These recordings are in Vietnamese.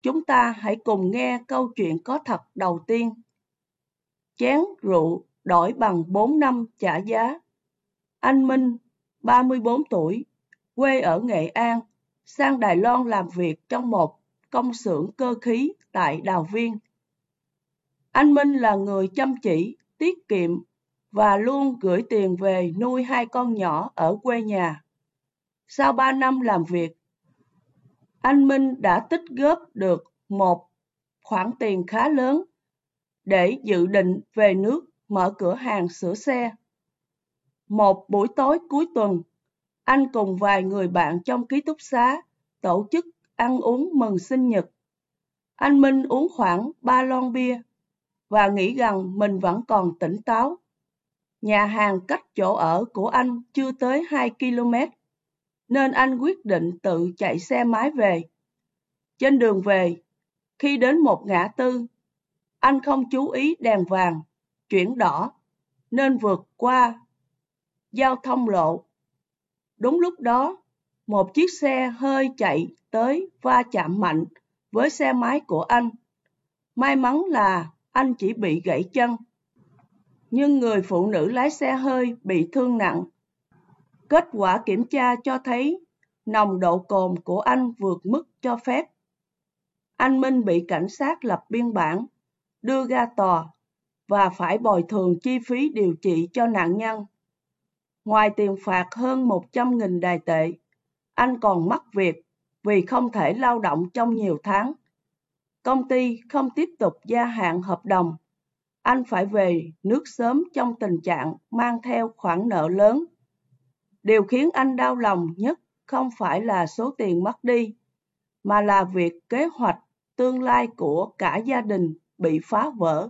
chúng ta hãy cùng nghe câu chuyện có thật đầu tiên. Chén rượu đổi bằng 4 năm trả giá. Anh Minh, 34 tuổi, quê ở Nghệ An, sang Đài Loan làm việc trong một công xưởng cơ khí tại Đào Viên. Anh Minh là người chăm chỉ, tiết kiệm và luôn gửi tiền về nuôi 2 con nhỏ ở quê nhà. Sau 3 năm làm việc, anh Minh đã tích góp được một khoản tiền khá lớn để dự định về nước mở cửa hàng sửa xe. Một buổi tối cuối tuần, anh cùng vài người bạn trong ký túc xá tổ chức ăn uống mừng sinh nhật. Anh Minh uống khoảng 3 lon bia và nghĩ rằng mình vẫn còn tỉnh táo. Nhà hàng cách chỗ ở của anh chưa tới 2 km, nên anh quyết định tự chạy xe máy về. Trên đường về, khi đến một ngã tư, anh không chú ý đèn vàng, chuyển đỏ, nên vượt qua giao thông lộ. Đúng lúc đó, một chiếc xe hơi chạy tới va chạm mạnh với xe máy của anh. May mắn là anh chỉ bị gãy chân, nhưng người phụ nữ lái xe hơi bị thương nặng. Kết quả kiểm tra cho thấy nồng độ cồn của anh vượt mức cho phép. Anh Minh bị cảnh sát lập biên bản, đưa ra tòa và phải bồi thường chi phí điều trị cho nạn nhân. Ngoài tiền phạt hơn 100.000 Đài tệ, anh còn mắc việc vì không thể lao động trong nhiều tháng. Công ty không tiếp tục gia hạn hợp đồng. Anh phải về nước sớm trong tình trạng mang theo khoản nợ lớn. Điều khiến anh đau lòng nhất không phải là số tiền mất đi, mà là việc kế hoạch tương lai của cả gia đình bị phá vỡ.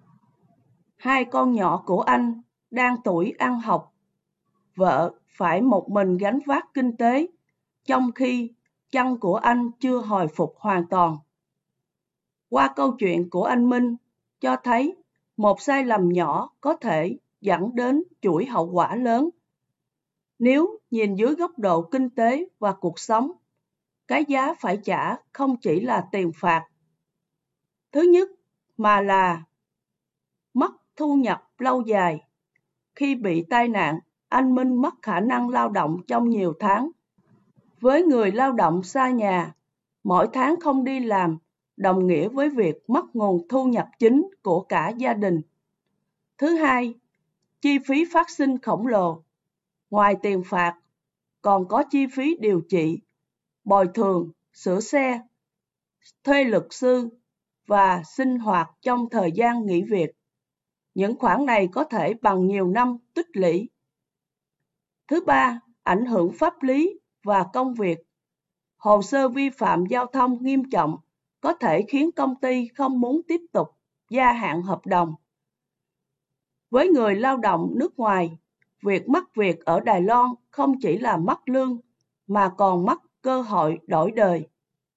2 con nhỏ của anh đang tuổi ăn học. Vợ phải một mình gánh vác kinh tế, trong khi chân của anh chưa hồi phục hoàn toàn. Qua câu chuyện của anh Minh cho thấy một sai lầm nhỏ có thể dẫn đến chuỗi hậu quả lớn. Nếu nhìn dưới góc độ kinh tế và cuộc sống, cái giá phải trả không chỉ là tiền phạt thứ nhất, mà là mất thu nhập lâu dài. Khi bị tai nạn, anh Minh mất khả năng lao động trong nhiều tháng. Với người lao động xa nhà, mỗi tháng không đi làm đồng nghĩa với việc mất nguồn thu nhập chính của cả gia đình. Thứ hai, chi phí phát sinh khổng lồ. Ngoài tiền phạt, còn có chi phí điều trị, bồi thường, sửa xe, thuê luật sư và sinh hoạt trong thời gian nghỉ việc. Những khoản này có thể bằng nhiều năm tích lũy. Thứ ba, ảnh hưởng pháp lý và công việc. Hồ sơ vi phạm giao thông nghiêm trọng có thể khiến công ty không muốn tiếp tục gia hạn hợp đồng. Với người lao động nước ngoài, việc mất việc ở Đài Loan không chỉ là mất lương, mà còn mất cơ hội đổi đời.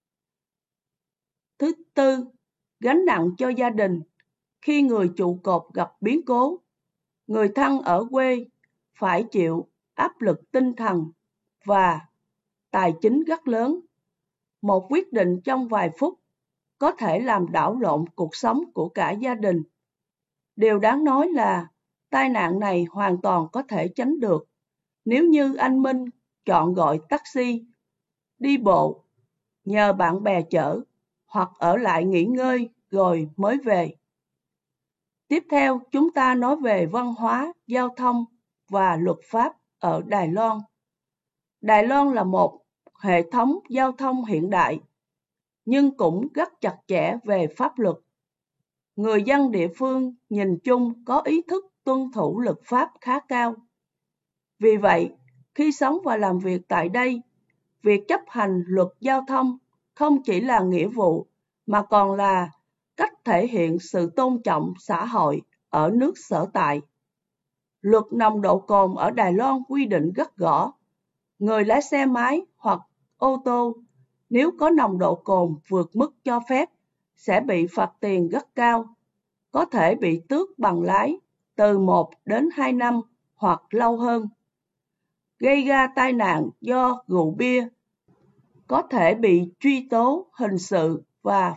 Thứ tư, gánh nặng cho gia đình. Khi người trụ cột gặp biến cố, người thân ở quê phải chịu áp lực tinh thần và tài chính rất lớn. Một quyết định trong vài phút có thể làm đảo lộn cuộc sống của cả gia đình. Điều đáng nói là tai nạn này hoàn toàn có thể tránh được nếu như anh Minh chọn gọi taxi, đi bộ, nhờ bạn bè chở hoặc ở lại nghỉ ngơi rồi mới về. Tiếp theo, chúng ta nói về văn hóa, giao thông và luật pháp ở Đài Loan. Đài Loan là một hệ thống giao thông hiện đại, nhưng cũng rất chặt chẽ về pháp luật. Người dân địa phương nhìn chung có ý thức tuân thủ luật pháp khá cao. Vì vậy, khi sống và làm việc tại đây, việc chấp hành luật giao thông không chỉ là nghĩa vụ, mà còn là cách thể hiện sự tôn trọng xã hội ở nước sở tại. Luật nồng độ cồn ở Đài Loan quy định rất rõ. Người lái xe máy hoặc ô tô nếu có nồng độ cồn vượt mức cho phép sẽ bị phạt tiền rất cao, có thể bị tước bằng lái từ 1 đến 2 năm hoặc lâu hơn. Gây ra tai nạn do rượu bia có thể bị truy tố hình sự và